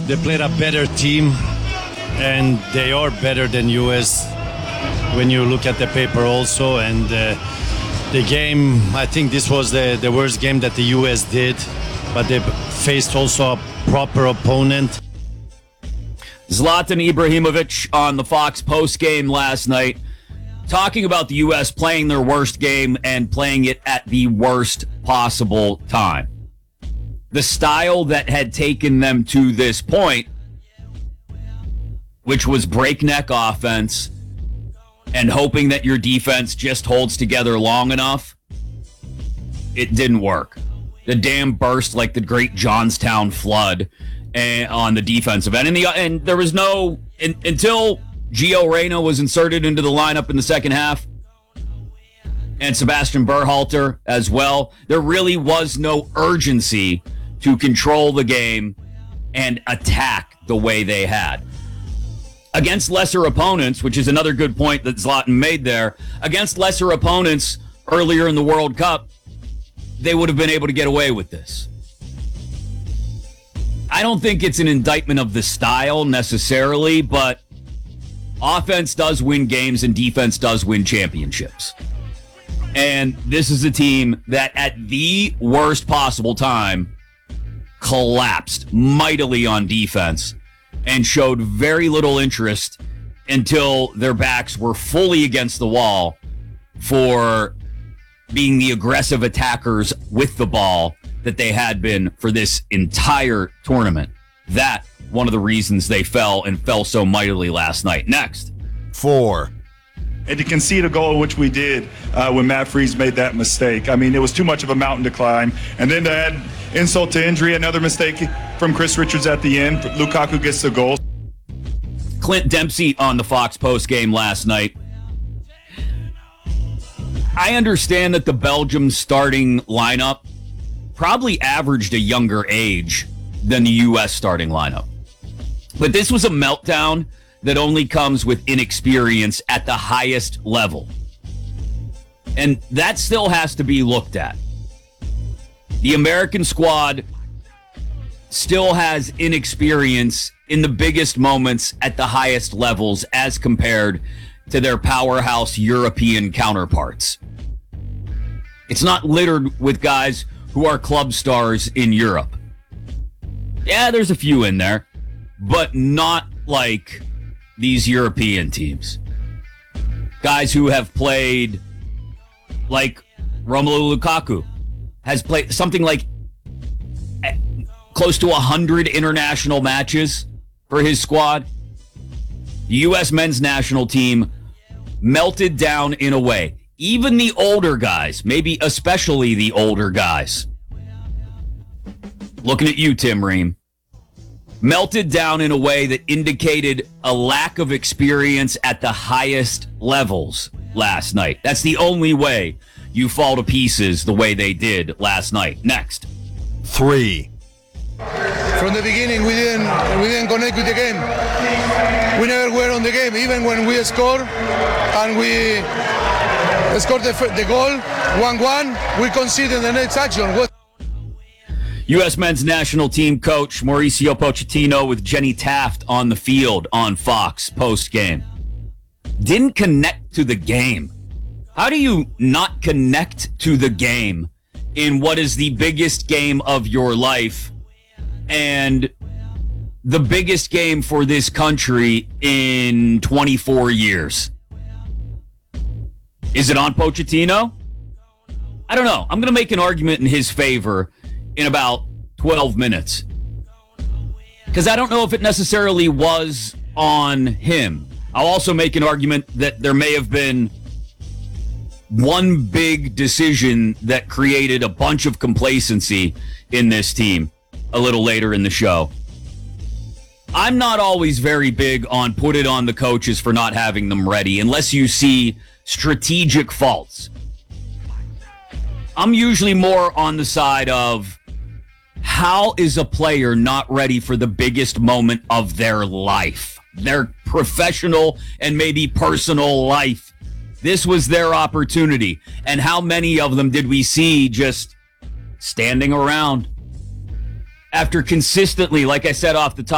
they played a better team, and they are better than US when you look at the paper also. And the game, I think this was the worst game that the US did, but they faced also a proper opponent. Zlatan Ibrahimovic on the Fox post-game last night, talking about the U.S. playing their worst game and playing it at the worst possible time. The style that had taken them to this point, which was breakneck offense and hoping that your defense just holds together long enough, it didn't work. The dam burst like the great Johnstown flood on the defensive end. And there was no, until Gio Reyna was inserted into the lineup in the second half, and Sebastian Berhalter as well, there really was no urgency to control the game and attack the way they had. Against lesser opponents, which is another good point that Zlatan made there, against lesser opponents earlier in the World Cup, they would have been able to get away with this. I don't think it's an indictment of the style necessarily, but offense does win games and defense does win championships. And this is a team that at the worst possible time collapsed mightily on defense and showed very little interest until their backs were fully against the wall for being the aggressive attackers with the ball that they had been for this entire tournament. That, one of the reasons they fell so mightily last night. Next. 4. And to concede a goal, which we did when Matt Freese made that mistake. I mean, it was too much of a mountain to climb. And then to add insult to injury, another mistake from Chris Richards at the end. Lukaku gets the goal. Clint Dempsey on the Fox post game last night. I understand that the Belgium starting lineup probably averaged a younger age than the U.S. starting lineup. But this was a meltdown that only comes with inexperience at the highest level. And that still has to be looked at. The American squad still has inexperience in the biggest moments at the highest levels as compared to their powerhouse European counterparts. It's not littered with guys who are club stars in Europe. Yeah, there's a few in there, but not like these European teams. Guys who have played, like Romelu Lukaku, has played something like close to 100 international matches for his squad. The U.S. men's national team melted down in a way. Even the older guys, maybe especially the older guys, looking at you, Tim Ream, melted down in a way that indicated a lack of experience at the highest levels last night. That's the only way you fall to pieces the way they did last night. Next. 3. From the beginning, we didn't connect with the game. We never were on the game, even when we scored and we scored the goal 1-1. We conceded the next action. U.S. men's national team coach Mauricio Pochettino with Jenny Taft on the field on Fox post-game. Didn't connect to the game. How do you not connect to the game in what is the biggest game of your life and the biggest game for this country in 24 years? Is it on Pochettino? I don't know. I'm going to make an argument in his favor in about 12 minutes. Because I don't know if it necessarily was on him. I'll also make an argument that there may have been one big decision that created a bunch of complacency in this team a little later in the show. I'm not always very big on put it on the coaches for not having them ready unless you see strategic faults. I'm usually more on the side of how is a player not ready for the biggest moment of their life, their professional and maybe personal life. This was their opportunity. And how many of them did we see just standing around after consistently, like I said off the top,